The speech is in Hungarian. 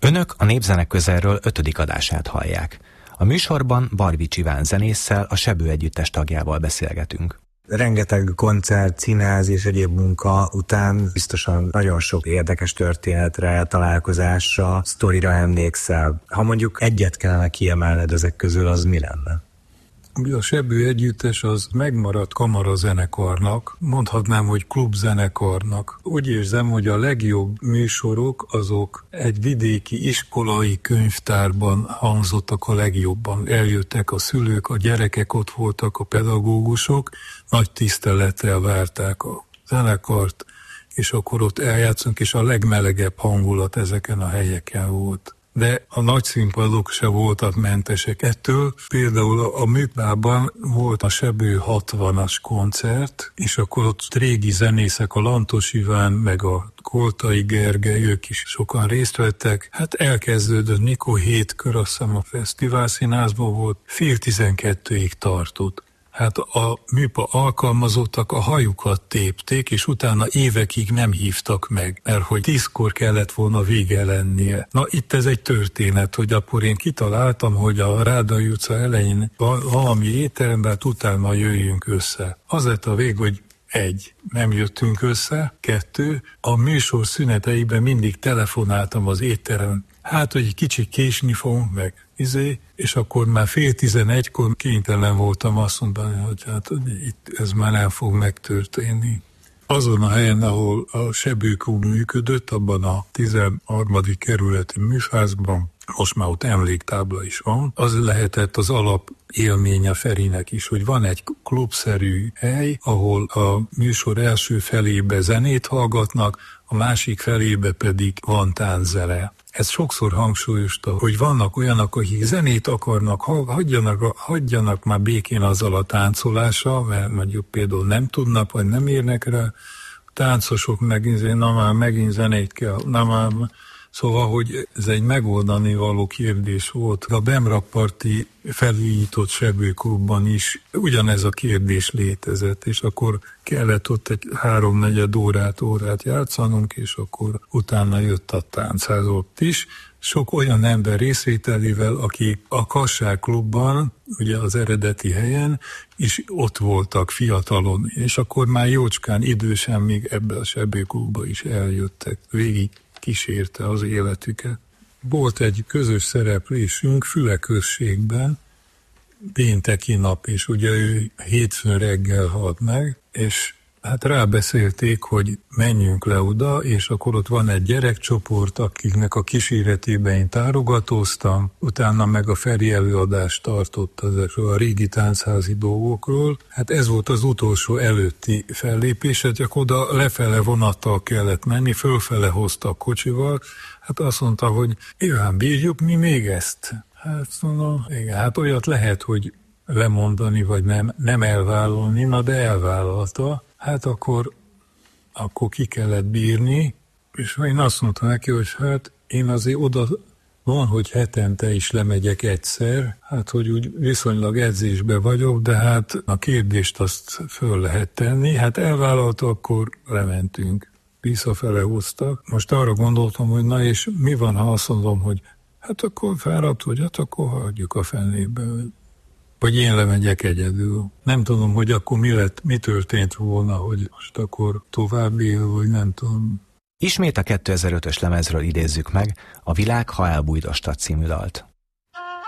Önök a Népzene Közelről 5. adását hallják. A műsorban Barvics Iván zenésszel, a Sebő Együttes tagjával beszélgetünk. Rengeteg koncert, színház és egyéb munka után biztosan nagyon sok érdekes történetre, találkozásra, sztorira emlékszel. Ha mondjuk egyet kellene kiemelned ezek közül, az mi lenne? A Sebő Együttes az megmaradt kamarazenekarnak, mondhatnám, hogy klubzenekarnak. Úgy érzem, hogy a legjobb műsorok azok egy vidéki iskolai könyvtárban hangzottak a legjobban. Eljöttek a szülők, a gyerekek ott voltak, a pedagógusok, nagy tisztelettel várták a zenekart, és akkor ott eljátszunk, és a legmelegebb hangulat ezeken a helyeken volt. De a nagy színpadok se voltak mentesek ettől. Például a Műpában volt a Sebő 60-as koncert, és akkor ott régi zenészek, a Lantos Iván, meg a Koltai Gergely, ők is sokan részt vettek. Hát elkezdődött, mikor 7 kör, azt hiszem a Fesztiválszínházban volt, 11:30-ig tartott. Hát a Műpa alkalmazottak a hajukat tépték, és utána évekig nem hívtak meg, mert hogy 10-kor kellett volna vége lennie. Na itt ez egy történet, hogy akkor én kitaláltam, hogy a Rádai utca elején valami étteremben, utána jöjjünk össze. Az lett a vég, hogy 1. Nem jöttünk össze, 2. A műsor szüneteiben mindig telefonáltam az étterem. Hát, hogy egy kicsit késni fogunk meg, és akkor már 10:30-kor kénytelen voltam azt mondani, hogy hát itt ez már nem fog megtörténni. Azon a helyen, ahol a Sebő Klub működött, abban a 13. kerületi műfázban, most már ott emléktábla is van, az lehetett az alap élménye Ferinek is, hogy van egy klubszerű hely, ahol a műsor első felébe zenét hallgatnak, a másik felébe pedig van tánczene. Ez sokszor hangsúlyozta, hogy vannak olyanok, akik zenét akarnak, hagyjanak már békén azzal a táncolással, mert mondjuk például nem tudnak, vagy nem érnek rá, táncosok megint zenét kell, Szóval, hogy ez egy megoldani való kérdés volt. A Bemrakparti felújított Sebő Klubban is ugyanez a kérdés létezett, és akkor kellett ott egy 3-4 órát játszanunk, és akkor utána jött a táncház ott is. Sok olyan ember részvételével, aki a Kassák Klubban, ugye az eredeti helyen, is ott voltak fiatalon, és akkor már jócskán idősen még ebbe a Sebő Klubba is eljöttek. Végig kísérte az életüket. Volt egy közös szereplésünk Füle községben, pénteki nap, és ugye ő hétfőn reggel halt meg, és hát rábeszélték, hogy menjünk le oda, és akkor ott van egy gyerekcsoport, akiknek a kíséretében én tárogatóztam, utána meg a Feri előadást tartott a régi táncházi dolgokról. Hát ez volt az utolsó előtti fellépés, csak oda lefele vonattal kellett menni, fölfele hoztak kocsival. Hát azt mondta, hogy Iván, bírjuk mi még ezt? Hát mondom, igen, hát olyat lehet, hogy lemondani, vagy nem elvállalni, de elvállalta. Hát akkor ki kellett bírni, és én azt mondtam neki, hogy hát én azért oda van, hogy hetente is lemegyek egyszer, hát hogy úgy viszonylag edzésbe vagyok, de hát a kérdést azt föl lehet tenni. Hát elvállalta, akkor lementünk. Visszafele hoztak. Most arra gondoltam, hogy na és mi van, ha azt mondom, hogy hát akkor fáradt vagy, hát akkor hagyjuk a fenébe. Vagy én lemegyek egyedül. Nem tudom, hogy akkor mi történt volna, hogy most akkor tovább él, vagy nem tudom. Ismét a 2005-ös lemezről idézzük meg a Világ, ha elbújt a stad című dalt.